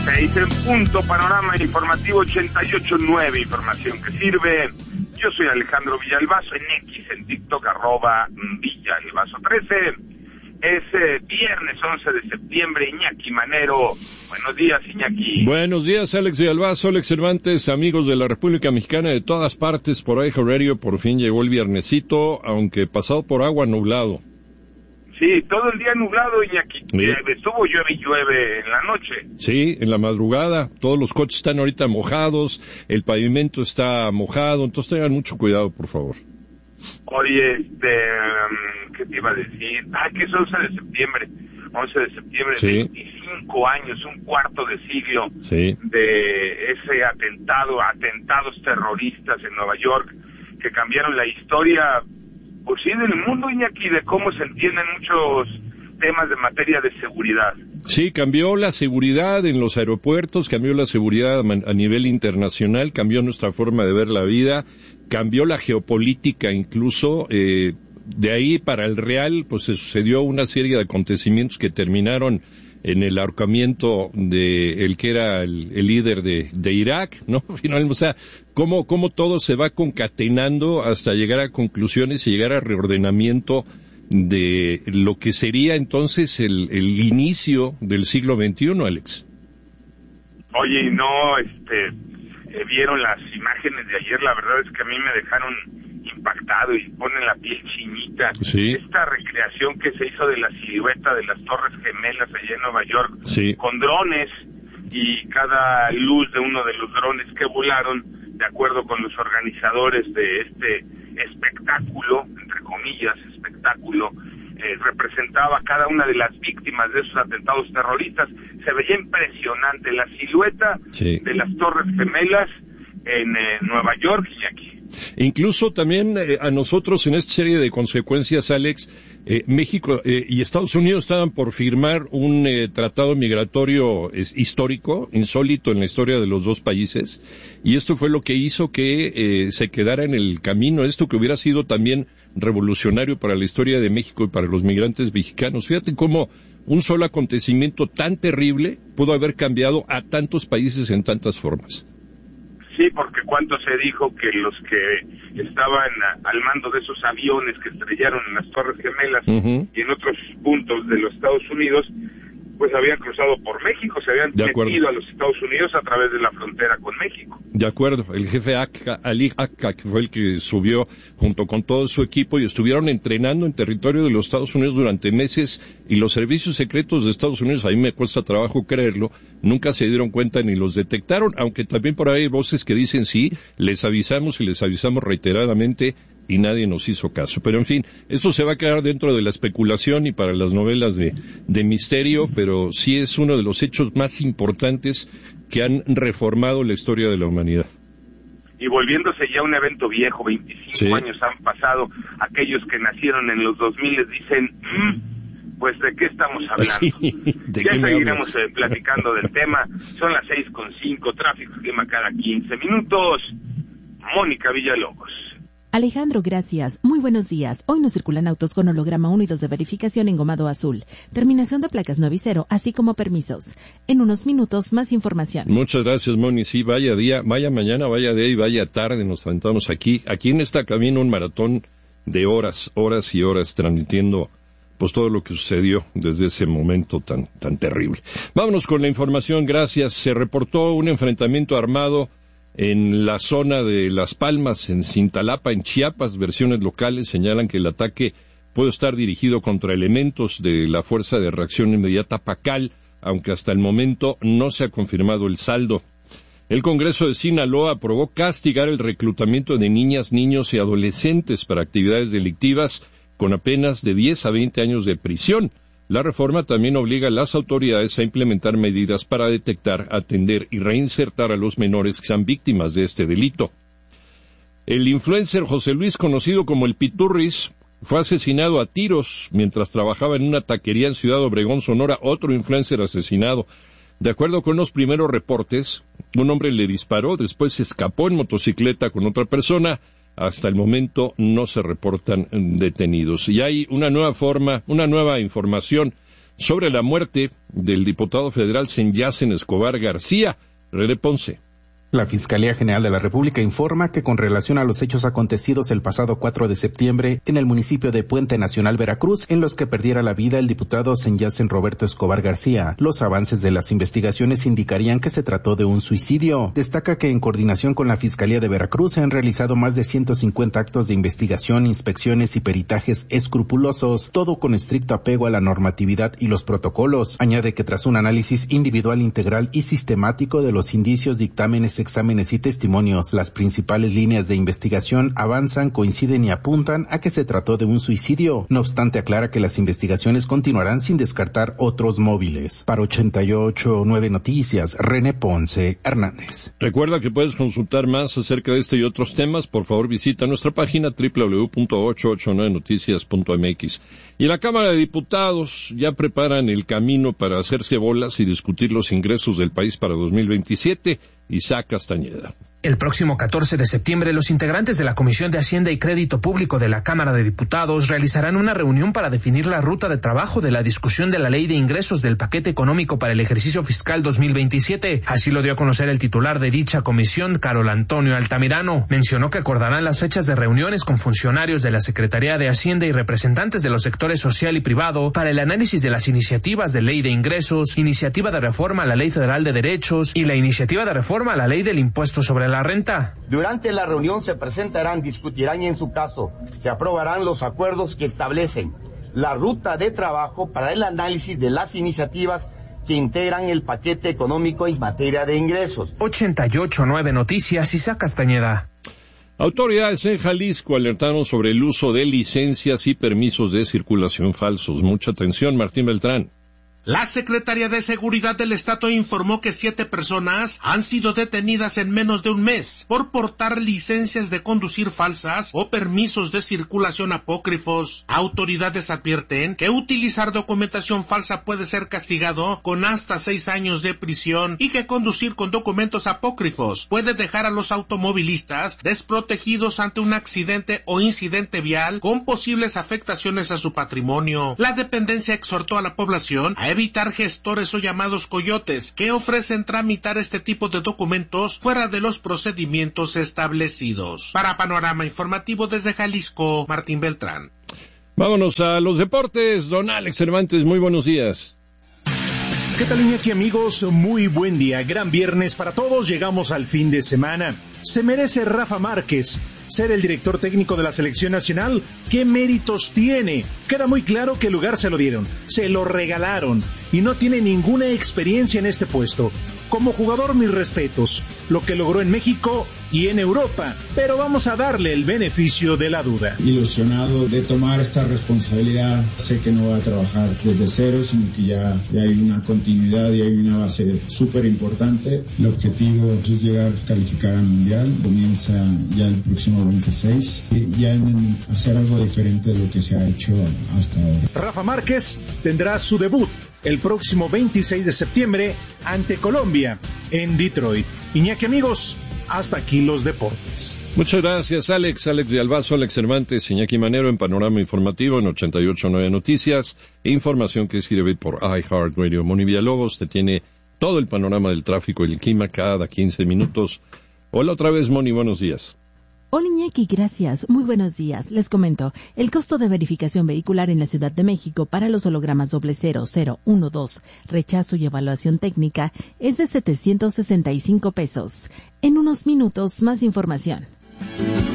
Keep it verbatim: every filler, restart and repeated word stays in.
Seis en punto, panorama informativo ochenta y ocho nueve, información que sirve. Yo soy Alejandro Villalbazo, en X, en TikTok, arroba Villalbazo trece. Es eh, viernes once de septiembre, Iñaki Manero. Buenos días, Iñaki. Buenos días, Alex Villalbazo, Alex Cervantes, amigos de la República Mexicana de todas partes, por ahí, Radio, por fin llegó el viernesito, aunque pasado por agua, nublado. Sí, todo el día nublado, Iñaki. Sí. Eh, estuvo llueve y llueve en la noche. Sí, en la madrugada, todos los coches están ahorita mojados, el pavimento está mojado, entonces tengan mucho cuidado, por favor. Oye, este, um, ¿qué te iba a decir? Ah, que es once de septiembre. once de septiembre, sí. veinticinco años, un cuarto de siglo sí. de ese atentado, atentados terroristas en Nueva York, que cambiaron la historia, pues sí, del mundo, Iñaki, de cómo se entienden muchos temas de materia de seguridad. Sí, cambió la seguridad en los aeropuertos, cambió la seguridad a nivel internacional, cambió nuestra forma de ver la vida, cambió la geopolítica incluso. Eh, de ahí para el real, pues se sucedió una serie de acontecimientos que terminaron en el ahorcamiento de el que era el, el líder de, de Irak, ¿no? Finalmente, o sea, cómo, cómo todo se va concatenando hasta llegar a conclusiones y llegar a reordenamiento de lo que sería entonces el, el inicio del siglo veintiuno, Alex. Oye, y no, este, eh, vieron las imágenes de ayer, la verdad es que a mí me dejaron impactado y ponen la piel chinita. Sí. Esta recreación que se hizo de la silueta de las Torres Gemelas allá en Nueva York, sí. con drones, y cada luz de uno de los drones que volaron, de acuerdo con los organizadores de este espectáculo, entre comillas, espectáculo, eh, representaba cada una de las víctimas de esos atentados terroristas. Se veía impresionante la silueta sí. de las Torres Gemelas en eh, Nueva York y aquí. Incluso también eh, a nosotros en esta serie de consecuencias, Alex, eh, México eh, y Estados Unidos estaban por firmar un eh, tratado migratorio eh, histórico, insólito en la historia de los dos países, y esto fue lo que hizo que eh, se quedara en el camino, esto que hubiera sido también revolucionario para la historia de México y para los migrantes mexicanos. Fíjate cómo un solo acontecimiento tan terrible pudo haber cambiado a tantos países en tantas formas. Sí, porque cuánto se dijo que los que estaban al mando de esos aviones que estrellaron en las Torres Gemelas uh-huh. y en otros puntos de los Estados Unidos, pues habían cruzado por México, se habían metido a los Estados Unidos a través de la frontera con México. De acuerdo, el jefe Ali Akka, que fue el que subió junto con todo su equipo y estuvieron entrenando en territorio de los Estados Unidos durante meses, y los servicios secretos de Estados Unidos, a mí me cuesta trabajo creerlo, nunca se dieron cuenta ni los detectaron, aunque también por ahí hay voces que dicen sí, les avisamos y les avisamos reiteradamente y nadie nos hizo caso. Pero en fin, eso se va a quedar dentro de la especulación y para las novelas de, de misterio, pero sí es uno de los hechos más importantes que han reformado la historia de la humanidad. Y volviéndose ya un evento viejo, veinticinco sí. años han pasado, aquellos que nacieron en los dos mil dicen, mmm, pues ¿de qué estamos hablando? Sí, ya seguiremos eh, platicando del tema. Son las seis con cinco, tráfico clima cada quince minutos. Mónica Villalobos. Alejandro, gracias. Muy buenos días. Hoy nos circulan autos con holograma uno y dos de verificación engomado azul. Terminación de placas nueve y cero, así como permisos. En unos minutos, más información. Muchas gracias, Moni. Sí, vaya día, vaya mañana, vaya día y vaya tarde. Nos aventamos aquí. Aquí en esta cabina un maratón de horas, horas y horas transmitiendo pues todo lo que sucedió desde ese momento tan, tan terrible. Vámonos con la información. Gracias. Se reportó un enfrentamiento armado en la zona de Las Palmas, en Cintalapa, en Chiapas. Versiones locales señalan que el ataque puede estar dirigido contra elementos de la Fuerza de Reacción Inmediata PACAL, aunque hasta el momento no se ha confirmado el saldo. El Congreso de Sinaloa aprobó castigar el reclutamiento de niñas, niños y adolescentes para actividades delictivas con apenas de diez a veinte años de prisión. La reforma también obliga a las autoridades a implementar medidas para detectar, atender y reinsertar a los menores que sean víctimas de este delito. El influencer José Luis, conocido como el Piturris, fue asesinado a tiros mientras trabajaba en una taquería en Ciudad Obregón, Sonora. Otro influencer asesinado. De acuerdo con los primeros reportes, un hombre le disparó, después se escapó en motocicleta con otra persona. Hasta el momento no se reportan detenidos. Y hay una nueva forma, una nueva información sobre la muerte del diputado federal Senyacen Escobar García. René Ponce. La Fiscalía General de la República informa que con relación a los hechos acontecidos el pasado cuatro de septiembre en el municipio de Puente Nacional, Veracruz, en los que perdiera la vida el diputado Senyacen Roberto Escobar García, los avances de las investigaciones indicarían que se trató de un suicidio. Destaca que en coordinación con la Fiscalía de Veracruz se han realizado más de ciento cincuenta actos de investigación, inspecciones y peritajes escrupulosos, todo con estricto apego a la normatividad y los protocolos. Añade que tras un análisis individual, integral y sistemático de los indicios, dictámenes, exámenes y testimonios, las principales líneas de investigación avanzan, coinciden y apuntan a que se trató de un suicidio. No obstante, aclara que las investigaciones continuarán sin descartar otros móviles. Para ochenta y ocho punto nueve Noticias, René Ponce Hernández. Recuerda que puedes consultar más acerca de este y otros temas. Por favor, visita nuestra página doble u doble u doble u punto ochocientos ochenta y nueve noticias punto m x. Y la Cámara de Diputados ya preparan el camino para hacerse bolas y discutir los ingresos del país para dos mil veintisiete. Isaac Castañeda. El próximo catorce de septiembre, los integrantes de la Comisión de Hacienda y Crédito Público de la Cámara de Diputados realizarán una reunión para definir la ruta de trabajo de la discusión de la Ley de Ingresos del Paquete Económico para el ejercicio fiscal dos mil veintisiete. Así lo dio a conocer el titular de dicha comisión, Carol Antonio Altamirano. Mencionó que acordarán las fechas de reuniones con funcionarios de la Secretaría de Hacienda y representantes de los sectores social y privado para el análisis de las iniciativas de Ley de Ingresos, iniciativa de reforma a la Ley Federal de Derechos y la iniciativa de reforma a la Ley del Impuesto sobre la Renta. Durante la reunión se presentarán, discutirán y en su caso se aprobarán los acuerdos que establecen la ruta de trabajo para el análisis de las iniciativas que integran el paquete económico en materia de ingresos. ochenta y ocho punto nueve Noticias, Isaac Castañeda. Autoridades en Jalisco alertaron sobre el uso de licencias y permisos de circulación falsos. Mucha atención, Martín Beltrán. La Secretaría de Seguridad del Estado informó que siete personas han sido detenidas en menos de un mes por portar licencias de conducir falsas o permisos de circulación apócrifos. Autoridades advierten que utilizar documentación falsa puede ser castigado con hasta seis años de prisión y que conducir con documentos apócrifos puede dejar a los automovilistas desprotegidos ante un accidente o incidente vial con posibles afectaciones a su patrimonio. La dependencia exhortó a la población a evitar gestores o llamados coyotes que ofrecen tramitar este tipo de documentos fuera de los procedimientos establecidos. Para Panorama Informativo desde Jalisco, Martín Beltrán. Vámonos a los deportes. Don Alex Cervantes, muy buenos días. ¿Qué tal, Iñaki, amigos? Muy buen día. Gran viernes para todos. Llegamos al fin de semana. Se merece Rafa Márquez ser el director técnico de la selección nacional. ¿Qué méritos tiene? Queda muy claro que el lugar se lo dieron, se lo regalaron y no tiene ninguna experiencia en este puesto. Como jugador, mis respetos, lo que logró en México y en Europa, pero vamos a darle el beneficio de la duda. Ilusionado de tomar esta responsabilidad. Sé que no va a trabajar desde cero, sino que ya, ya hay una continuidad y hay una base súper importante. El objetivo es llegar a calificar al Mundial. Comienza ya el próximo veintiséis y ya en hacer algo diferente de lo que se ha hecho hasta ahora. Rafa Márquez tendrá su debut el próximo veintiséis de septiembre ante Colombia en Detroit. Iñaki, amigos, hasta aquí los deportes. Muchas gracias, Alex. Alex de Albazo, Alex Cervantes, Iñaki Manero en Panorama Informativo en ochenta y ocho punto nueve Noticias. Información que sirve por iHeartRadio. Moni Villalobos te tiene todo el panorama del tráfico y el clima cada quince minutos. Hola otra vez, Moni, buenos días. Hola, Iñaki, gracias. Muy buenos días. Les comento, el costo de verificación vehicular en la Ciudad de México para los hologramas doble cero, cero, uno, dos, rechazo y evaluación técnica es de setecientos sesenta y cinco pesos. En unos minutos, más información.